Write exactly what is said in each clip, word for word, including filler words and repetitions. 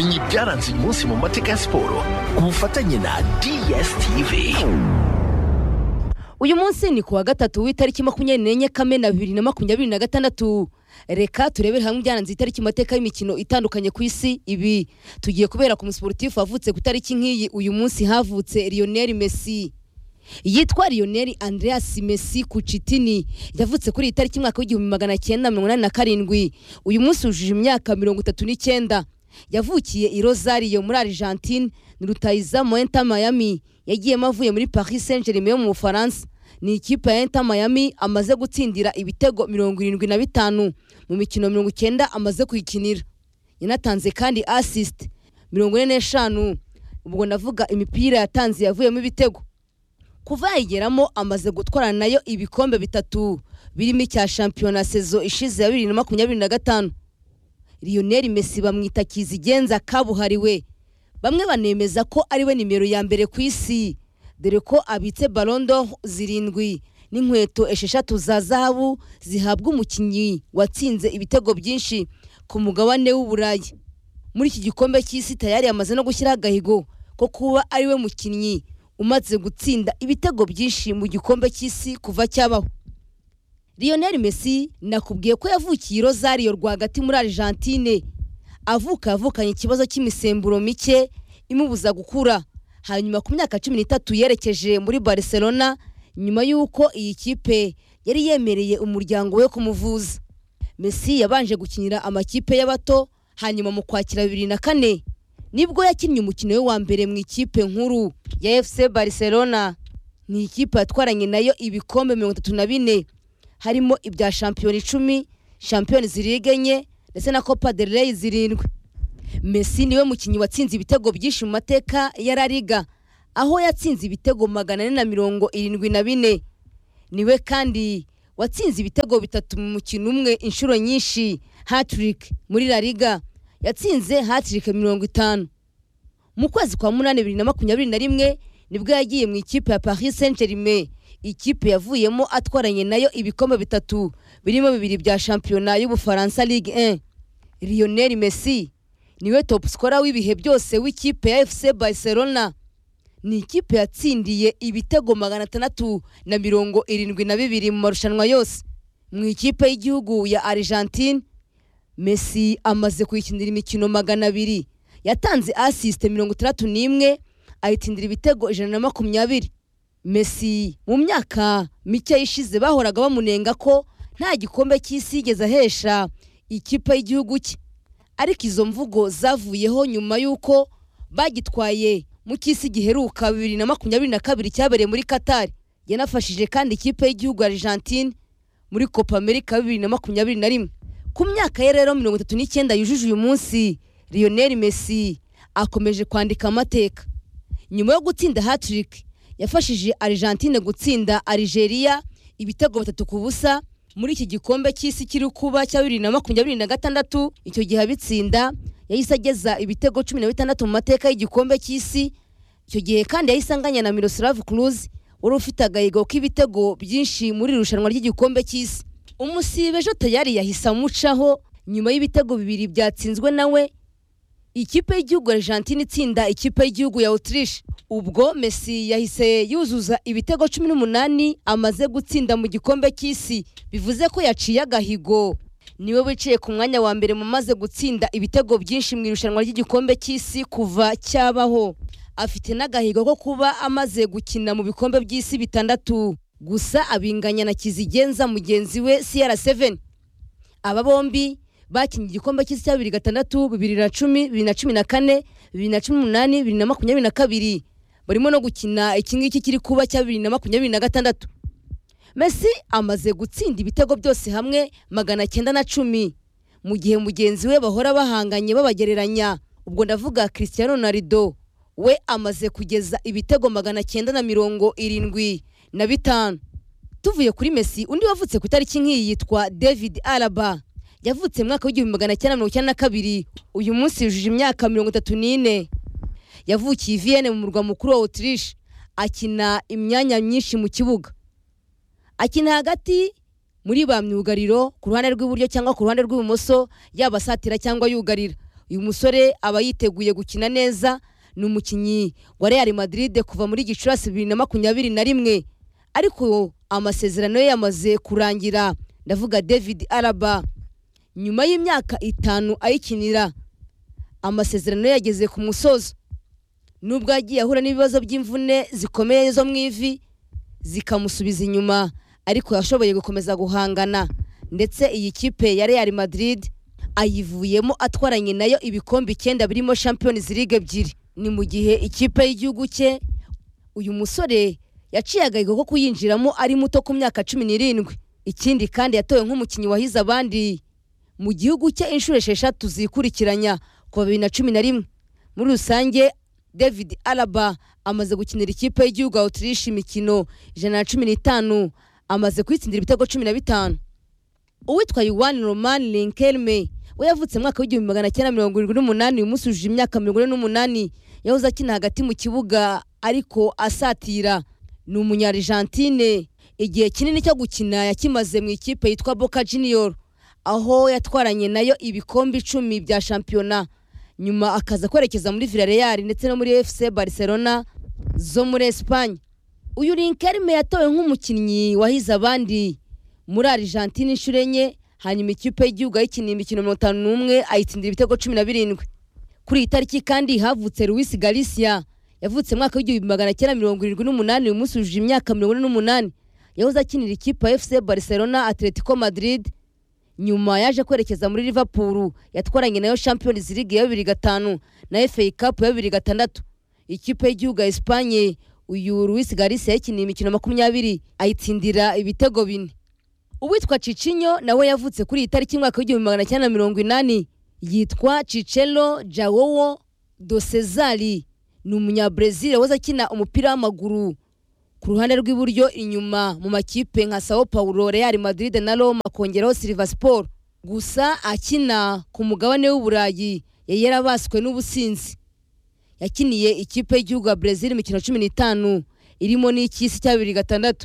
menya ibyaranze uyu munsi mu mateka ya siporo ku bufatanye na D S T V. Uyu munsi ni kuwa gatatu w'itariki makumyabiri n'enye Kamena bibiri na makumyabiri na gatandatu. Reka turebere hamwe ibyaranze itariki mateka y'imikino itandukanye ku isi. Ibi tugiye kubera ku musportif wavutse ku tariki nk'iyi. Uyu munsi havutse Lionel Messi. Yitwa Lionel Andreas Messi Kuchitini, yavutse kuri iyi tariki mwaka w'igihumbi magana cyenda mirongo inani na karindwi. Uyu munsi ujuje imyaka mirongo itatu n'icyenda. Yavukiye i Rosario muri Argentine, ni rutahizamu Inter Miami. Yagiyemo avuye muri Paris Saint-Germain mu Bufaransa. Ni ikipe ya Inter Miami amaze gutsindira ibitego mirongo irindwi na bitanu mu mikino mirongo icyenda amaze kuyikinira. Yanatanze kandi assist mirongo ine n'eshanu. Ubwo navuga imipira yatanze yavuyemo ibitego. Kuva yayigeramo amaze gutwarana nayo ibikombe bitatu birimo icya shampiyona sezo ishize ya bibiri na makumyabiri na gatanu. Lionel Messi bamwita kizigenza kabuhariwe. Bamwe banemeza ko ari we nimero ya mbere ku isi, dore ko abitse Ballon d'Or zirindwi n'inkweto esheshatu za zahabu zihabwa umukinnyi watsinze ibitego byinshi ku mugabane w'Uburayi. Muri iki gikombe cy'isi tayari yamaze no gushyira agahigo ko kuba ari we mukinnyi umaze gutsinda ibitego byinshi mu gikombe cy'isi kuva cyabaho. Lionel Messi nakubwiye ko yavukiye i Rosario rwagati muri Argentine. Avuka avukanye ikibazo cy'imisemburo mike imubuza gukura. Hanyuma ku myaka cumi n'itatu yerekeje muri Barcelona nyuma y'uko iyi kipe yari yemereye umuryango we kumuvuza. Messi yabanje gukinira amakipe y'abato, hanyuma mu kwakira bibiri na kane nibwo yakinnye umukino we wa mbere mu ikipe nkuru ya F C Barcelona. Ni ikipe yatwaranye nayo ibikombe mirongo itatu na bine, harimo ibya shampiyona icumi, Champions League enye ndetse na Copa del Rey zirindwi. Messi niwe mukinnyi watsinze ibitego byinshi mu mateka ya La Liga, aho yatsinze ibitego magana ane na mirongo irindwi na bine. Niwe kandi watsinze ibitego bitatu mu mukino umwe inshuro nyinshi, hat-trick muri La Liga. Yatsinze hat-trick mirongo itanu. Mu kwezi kwa munani bibiri na makumyabiri na rimwe nibwo yagiye mu ikipe ya Paris Saint-Germain, ikipe yavuyemo atwaranye nayo ibikombe bitatu birimo bibiri bya shampiyona y'Ubufaransa Ligue un. Lionel Messi niwe top scorer w'ibihe byose w'ikipe ya F C Barcelona. Ni ikipe yatsindiye ibitego magana atandatu na mirongo irindwi na bibiri mu marushanwa yose. Mu ikipe y'igihugu ya Argentine, Messi amaze kuyikinira imikino magana abiri. Yatanze assist mirongo itandatu n'imwe, ayitindira ibitego ijana na makumyabiri. Messi mu myaka mike yishize bahoraga bamunenga ko nta gikombe cy'isi yigeze ahesha ikipe y'igihugu cye, ariko izo mvugo zavuyeho nyuma y'uko bagitwaye mu cy'isi giheruka bibiri na makumyabiri na kabiri cyabereye muri Qatar. Yanafashije kandi ikipe y'igihugu Argentine muri Copa America bibiri na makumyabiri na rimwe. Ku myaka ye rero mirongo itatu n'icyenda yujuje uyu munsi, Lionel Messi akomeje kwandika amateka. Nyuma yo gutsinda hat-trick, yafashije Argentine gutsinda Algeria ibitego bitatu ku busa muri iki gikombe cy'isi kiri kuba cya bibiri na makumyabiri na gatandatu. Icyo gihe abitsinda yahise ageza ibitego cumi na bitandatu mu mateka y'igikombe cy'isi. Icyo gihe kandi yahise anganya na Miroslav Klose wari ufite agahigo k'ibitego byinshi muri irushanwa ry'igikombe cy'isi. Umusibe ejo tayari yahise amucaho nyuma y'ibitego bibiri byatsinzwe nawe, ikipe y'igihugu Argentine itsinda ikipe y'igihugu ya Autriche. Ubwo Messi yahise yuzuza ibitego cumi n'umunani amaze gutsinda mu gikombe cy'isi, bivuze ko yaciye agahigo. Niwe wicaye ku mwanya wa mbere mu maze gutsinda ibitego byinshi mu irushanwa ry'igikombe cy'isi kuva cyabaho. Afite n'agahigo ko kuba amaze gukina mu bikombe by'isi bitandatu, gusa abinganya na kizigenza mugenzi we C R seven. Aba bombi bakinnye igikombe cy'isi cya bibiri gatandatu, bibiri na cumi, bibiri na cumi na kane, bibiri na cumi n'umunani, bibiri na makumyabiri na kabiri. Barimo no gukina iki ngiki kiri kuba cya bibiri na makumyabiri na gatandatu. Messi amaze gutsinda ibitego byose hamwe magana cyenda na cumi, mu gihe mugenzi we bahora bahanganye babagereranya. Ubwo ndavuga Cristiano Ronaldo, we amaze kugeza ibitego magana cyenda na mirongo irindwi na bitanu. Tuvuye kuri Messi, undi wavutse ku itariki nk'iyi yitwa David Alaba. Yavutse mu mwaka w'igihumbi magana cyenda mirongo icyenda na kabiri. Uyu munsi yujuje imyaka mirongo itatu n'ine. Yavukiye Vienne mu murwa mukuru wa Autriche. Akina imyanya myinshi mu kibuga. Akina hagati muri ba myugariro ku ruhande rw'iburyo cyangwa ku ruhande rw'ibumoso, yaba satira cyangwa yugarira. uyu musore aba yiteguye gukina neza. Ni umukinnyi wa Real Madrid kuva muri Gicurasi bibiri na makumyabiri na rimwe, ariko amasezerano ye yamaze kurangira. Ndavuga David Alaba, nyuma y'imyaka itanu ayikinira amasezerano yageze ku musozo. Nubwo yagiye ahura n'ibibazo by'imvune zikomeye zo mu ivi zikamusubiza inyuma, ariko yashoboye gukomeza guhangana, ndetse iyi kipe ya Real Madrid ayivuyemo atwaranye nayo ibikombe icyenda birimo Champions League ebyiri. Ni mu gihe ikipe y'igihugu cye uyu musore yaciye agahigo ko kuyinjiramo ari muto ku myaka cumi n'irindwi. Ikindi kandi yatowe nk'umukinnyi wahize abandi mu gihugu cye inshuro esheshatu zikurikiranya kuva bibiri na cumi na rimwe. Muri rusange David Alaba amaze gukinira ikipe y'igihugu Autriche imikino ijana na cumi n'itanu, amaze kwitsindira ibitego cumi na bitanu. Uwitwa Yohan Roman Rinkelme we yavutse mu mwaka w'igihumbi magana cyenda mirongo irindwi n'umunani, uyu munsi ujuje imyaka mirongo ine n'umunani. Yahoze akina hagati mu kibuga ariko asatira. Ni umunya-Argentine. Igihe kinini cyo gukina yakimaze mu ikipe yitwa Boca Junior, aho yatwaranye nayo ibikombe icumi bya shampiyona. Nyuma akaza kwerekeza muri Villarreal ndetse no muri F C Barcelona zo muri Espagne. Uyu Rinkelme yatowe nk'umukinnyi wahize abandi muri Argentine inshuro enye, hanyuma ikipe y'igihugu ayikiniye imikino mirongo itanu n'umwe ayitsindira ibitego cumi na birindwi. Kuri iyi tariki kandi havutse Luis Garcia, yavutse mu mwaka w'igihumbi magana cyenda mirongo irindwi n'umunani, uyu munsi ujuje imyaka mirongo ine n'umunani. Yahoze akinira ikipe ya F C Barcelona, Atletico Madrid, nyuma yaje kwerekeza muri Liverpool yatwaranye nayo Champions League ya bibiri gatanu na F A Cup ya bibiri gatandatu. Ikipe y'igihugu ya Espagne uyu Luis Garcia yakiniye imikino makumyabiri ayitsindira ibitego bine. Uwitwa Cicinho nawe yavutse kuri iyi tariki mwaka w'igihumbi magana cyenda mirongo inani, yitwa Cicelo Joao do Cesari. Ni umunya-Brazil wahoze akina umupira w'amaguru ku ruhande rw'iburyo inyuma mu makipe nka Sao Paulo, Real Madrid na Roma, kongeraho Silva Sport. Gusa akina ku mugabane w'Uburayi yari yarabaswe n'ubusinzi. Yakiniye ikipe y'igihugu ya Brazil imikino cumi n'itanu irimo n'ikisi cya bibiri gatandatu.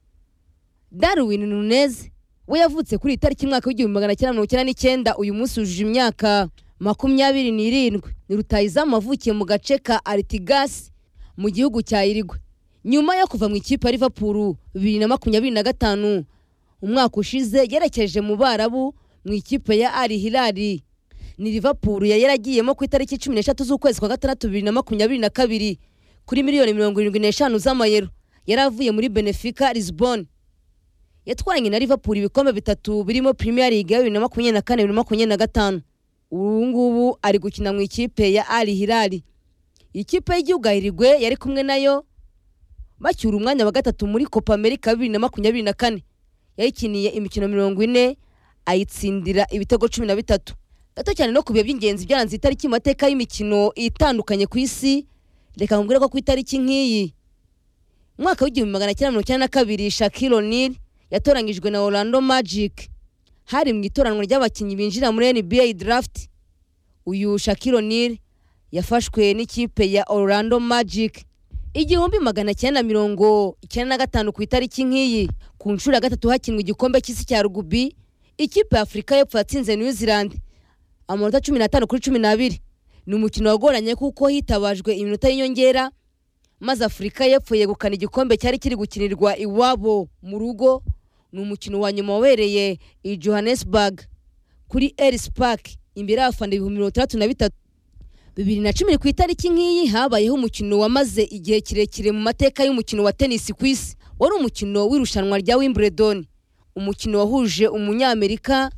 Darwin Nunez we yavutse kuri itariki mwaka w'igihumbi magana cyenda mirongo icyenda n'icyenda, uyu munsi ujuje imyaka makumyabiri n'irindwi. Ni rutahizamu wavukiye mu gace ka Artigas mu gihugu cya Uruguay. Nyuma yo kuva mu ikipe ya Liverpool bibiri na makumyabiri na gatanu, umwaka ushize yerekeje mu Barabu mu ikipe ya Al Hilal. Ni Liverpool yari yaragiyemo ku itariki cumi n'eshatu z'ukwezi kwa gatandatu bibiri na makumyabiri na kabiri kuri miliyoni mirongo irindwi n'eshanu z'amayero. Yari avuye muri Benfica Lisbon. Yatwaranye na Liverpool ibikombe bitatu birimo Premier League ya bibiri na makumyabiri na kane bibiri na makumyabiri na gatanu. Ubu ngubu ari gukina mu ikipe ya Al Hilal. Ikipe y'igihugu Uruguay yari kumwe nayo bacyura umwanya wa gatatu muri Copa America bibiri na makumyabiri na kane. Yayikiniye imikino mirongo ine ayitsindira ibitego cumi na bitatu. Gato cyane no kubiye by'ingenzi byaranze itariki mu mateka y'imikino itandukanye ku isi. Reka ngubwire ko ku itariki nk'iyi mwaka w'igihumbi magana cyenda mirongo icyenda na kabiri Shaquille O'Neal yatoranyijwe na Orlando Magic. Hari mu itoranwa ry'abakinnyi binjira muri N B A draft. Uyu Shaquille O'Neal yafashwe n'ikipe ya Orlando Magic igihumbi magana cyenda mirongo icyenda na gatanu ku itariki nk'iyi. Ku nshuro ya gatatu hakinwe igikombe cy'isi cya rugby, ikipe ya Afrika y'Epfo yatsinze New Zealand amanota cumi n'atanu kuri cumi n'abiri. Ni umukino wagoranye kuko hitabajwe iminota y'inyongera, maze Afrika y'Epfo yegukana igikombe cyari kiri gukinirwa iwabo mu rugo. Ni umukino wa nyuma wabereye i Johannesburg kuri Ellis Park imbere y'abafana ibihumbi mirongo itandatu na bitatu. bibiri na cumi ku itariki nk'iyi habayeho umukino wamaze igihe kirekire mu mateka y'umukino wa tennis ku isi. Wari umukino w'irushanwa rya Wimbledon, umukino wahuje umunyamerika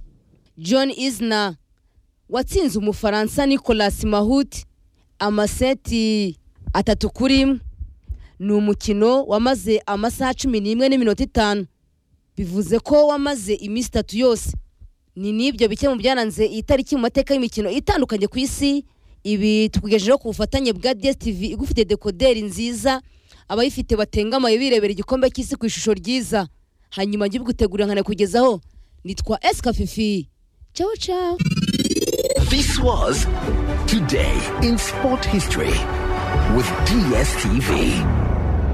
John Isner watsinze umufaransa Nicolas Mahut amaseti atatu kuri imwe. Ni umukino wamaze amasaha cumi n'imwe n'iminota itanu, bivuze ko wamaze iminsi itatu yose. Ni nibyo bike mu byaranze itariki mu mateka y'imikino itandukanye ku isi. Ibi tukugejejeho ku bufatanye bwa D S T V igufite dekoderi nziza, abayifite batengamaye birebera igikombe cy'isi ku ishusho ryiza. Hanyuma njye gutegura nkana kugezaho nitwa Eska Fifi. Ciao ciao. This was Today in Sport History with D S T V.